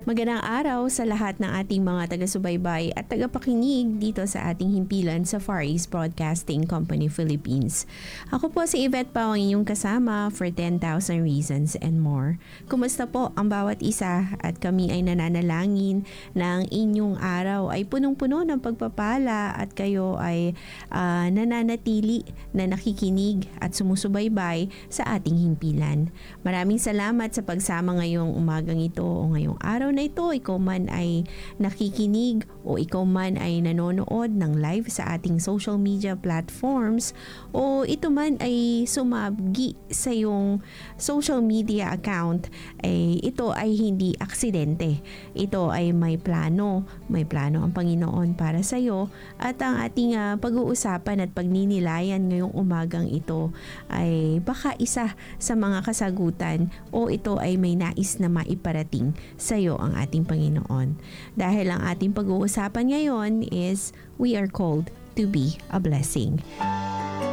Magandang araw sa lahat ng ating mga taga-subaybay at tagapakinig dito sa ating himpilan sa Far East Broadcasting Company Philippines. Ako po si Yvette Pao, ang inyong kasama for 10,000 Reasons and More. Kumusta po ang bawat isa at kami ay nananalangin na ang inyong araw ay punong-puno ng pagpapala at kayo ay nananatili na nakikinig at sumusubaybay sa ating himpilan. Maraming salamat sa pagsama ngayong umagang ito o ngayong araw na ito, ikaw man ay nakikinig o ikaw man ay nanonood ng live sa ating social media platforms o ito man ay sumabgi sa iyong social media account, ito ay hindi aksidente. Ito ay may plano ang Panginoon para sa iyo at ang ating pag-uusapan at pagninilayan ngayong umagang ito ay baka isa sa mga kasagutan o ito ay may nais na maiparating sa iyo ang ating Panginoon. Dahil ang ating pag-uusapan ngayon is we are called to be a blessing.